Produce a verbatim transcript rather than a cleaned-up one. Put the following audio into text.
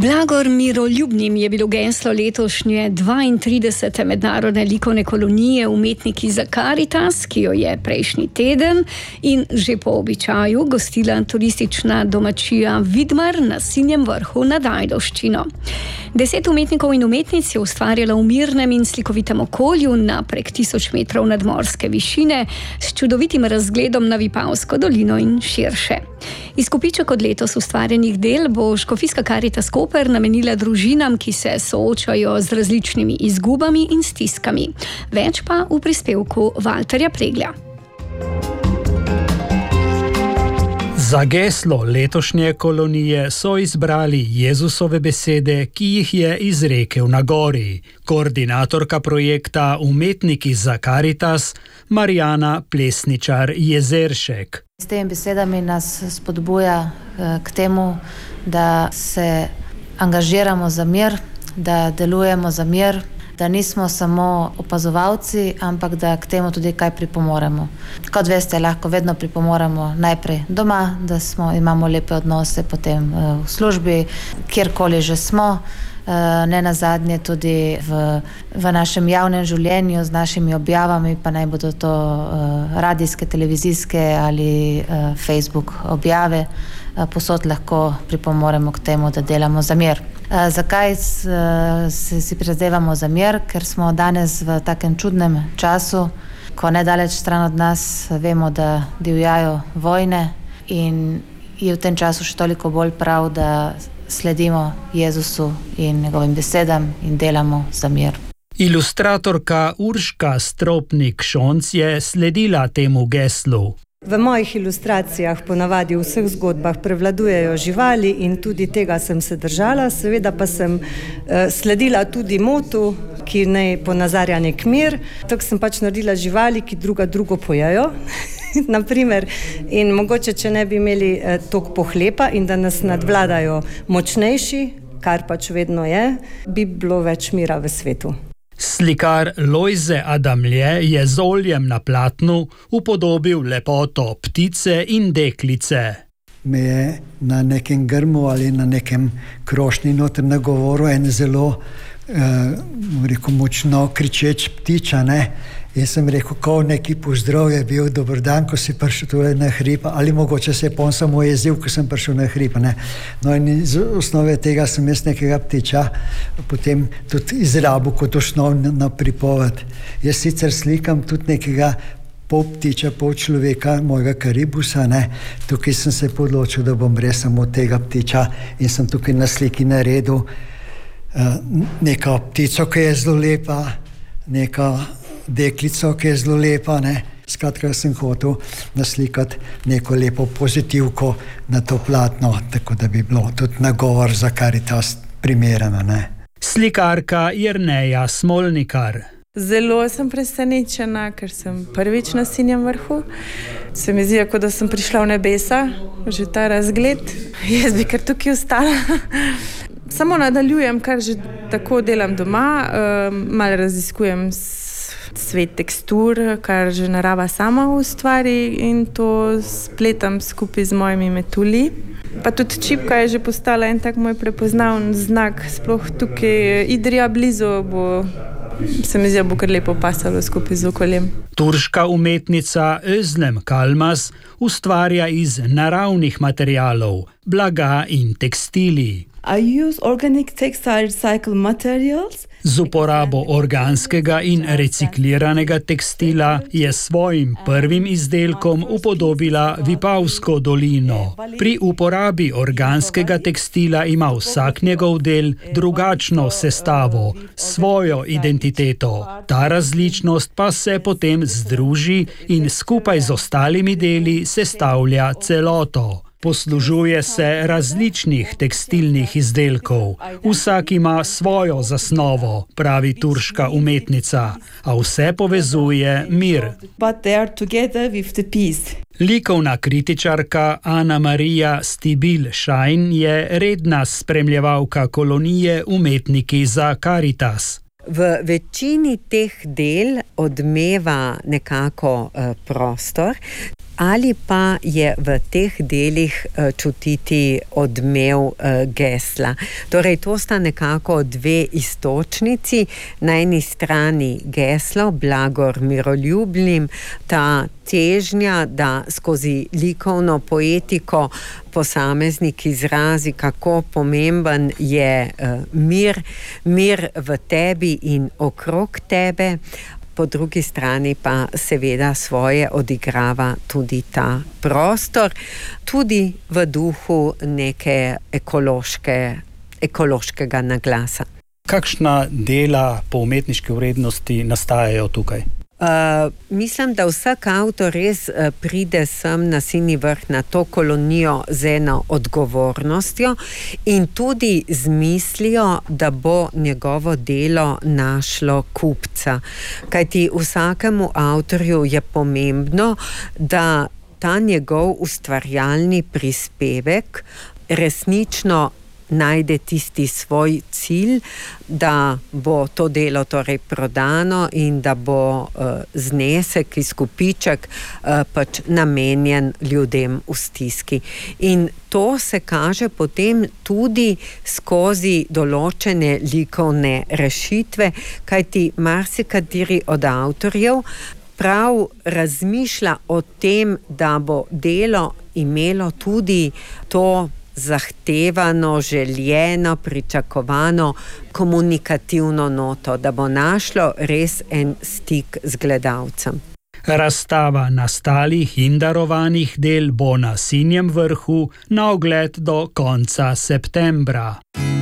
Blagor miroljubnim je bilo geslo letošnje dvaintridesete mednarodne likovne kolonije Umetniki za Karitas, ki jo je prejšnji teden in že po običaju gostila turistična domačija Vidmar na Sinjem vrhu nad Ajdovščino. Deset umetnikov in umetnic je ustvarjalo v mirnem in slikovitem okolju na prek tisoč metrov nadmorske višine s čudovitim razgledom na Vipavsko dolino in širše. Izkupiček od letos ustvarjenih del bo Škofijska Karitas Koper namenila družinam, ki se soočajo z različnimi izgubami in stiskami. Več pa v prispevku Valterja Preglja. Za geslo letošnje kolonije so izbrali Jezusove besede, ki jih je izrekel na gori. Koordinatorka projekta Umetniki za Karitas Marjana Plesničar-Jezeršek. S temi besedami nas spodbuja k temu, da se angažiramo za mir, da delujemo za mir, da nismo samo opazovalci, ampak da k temu tudi kaj pripomoremo. Kot veste, lahko vedno pripomoremo najprej doma, da smo, imamo lepe odnose, potem v službi, kjerkoli že smo, ne nazadnje tudi v, v našem javnem življenju z našimi objavami, pa naj bodo to radijske, televizijske ali Facebook objave. Posod lahko pripomoremo k temu, da delamo za mir. Zakaj si, si prizadevamo za mir? Ker smo danes v takem čudnem času, ko nedaleč stran od nas vemo, da divjajo vojne in je v tem času še toliko bolj prav, da sledimo Jezusu in njegovim besedam in delamo za mir. Ilustratorka Urška Stropnik-Šonc je sledila temu geslu. V mojih ilustracijah ponavadi v vseh zgodbah prevladujejo živali in tudi tega sem se držala, seveda pa sem uh, sledila tudi motu, ki naj ponazarja nek mir. Tako sem pač naredila živali, ki druga drugo pojejo. Naprimer, in mogoče, če ne bi imeli eh, toliko pohlepa in da nas nadvladajo močnejši, kar pač vedno je, bi bilo več mira v svetu. Slikar Lojze Adamlje je z oljem na platnu upodobil lepoto ptice in deklice. Me je na nekem grmu ali na nekem krošnji noter nagovoril en zelo eh, rekel, močno kričeč ptiča, ne? In sem rekel, ko neki pozdrav je bil, dober dan, ko si prišel tule na hrib, ali mogoče se je pa on samo jezil, ko sem prišel na hrib, ne. No in iz osnove tega sem jaz nekega ptiča potem tudi izrabil kot osnovna pripoved. Jaz sicer slikam tudi nekega pol ptiča, pol človeka, mojega karibusa, ne. Tukaj sem se podločil, da bom res samo tega ptiča in sem tukaj na sliki naredil uh, neka ptico, ki je zelo lepa, neka deklico, ki je zelo lepa, ne. Skratka, sem hotel naslikati neko lepo pozitivko na to platno, tako da bi bilo tudi nagovor za Karitas primerano, ne. Slikarka Jerneja Smolnikar. Zelo sem presenečena, ker sem prvič na Sinjem vrhu. Se mi zdi, kot da sem prišla v nebesa, že ta razgled. Jaz bi kar tukaj ostala. Samo nadaljujem, kar že tako delam doma, malo raziskujem svet tekstur, kar že narava sama ustvari in to spletam skupaj z mojimi metulji. Pa tudi čipka je že postala en tak moj prepoznaven znak, sploh tukaj Idrija blizu bo, se mi zdi, bo kar lepo pasalo skupaj z okoljem. Turška umetnica Özlem Kalmas ustvarja iz naravnih materialov, blaga in tekstili. I use organic textile recycled materials. Z uporabo organskega in recikliranega tekstila je svojim prvim izdelkom upodobila Vipavsko dolino. Pri uporabi organskega tekstila ima vsak njegov del drugačno sestavo, svojo identiteto. Ta različnost pa se potem združi in skupaj z ostalimi deli sestavlja celoto. Poslužuje se različnih tekstilnih izdelkov. Vsak ima svojo zasnovo, pravi turška umetnica, a vse povezuje mir. Likovna kritičarka Ana Marija Stibil-Šajn je redna spremljevalka kolonije Umetniki za Karitas. V večini teh del odmeva nekako uh, prostor, ali pa je v teh delih uh, čutiti odmev uh, gesla. Torej, to sta nekako dve istočnici. Na eni strani geslo, blagor miroljubnim, ta težnja, da skozi likovno poetiko posameznik izrazi, kako pomemben je uh, mir, mir v tebi in okrog tebe. Po drugi strani pa seveda svoje odigrava tudi ta prostor, tudi v duhu neke ekološke, ekološkega naglasa. Kakšna dela po umetniški vrednosti nastajajo tukaj? Uh, mislim, da vsak avtor res uh, pride sem na Sinji vrh, na to kolonijo z eno odgovornostjo in tudi z mislijo, da bo njegovo delo našlo kupca. Kajti vsakemu avtorju je pomembno, da ta njegov ustvarjalni prispevek resnično najde tisti svoj cilj, da bo to delo torej prodano in da bo uh, znesek, izkupiček uh, pač namenjen ljudem v stiski. In to se kaže potem tudi skozi določene likovne rešitve, kajti marsikateri od avtorjev prav razmišlja o tem, da bo delo imelo tudi to zahtevano, željeno, pričakovano komunikativno noto, da bo našlo res en stik z gledalcem. Razstava nastalih in darovanih del bo na Sinjem vrhu na ogled do konca septembra.